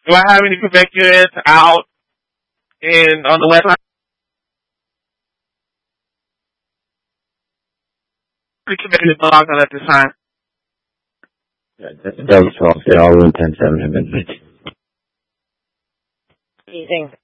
Do I have any convictions out in on the website? Pretty convicted blogs on at this time. Doug's fault. They all went 10-7 have been. What do you think?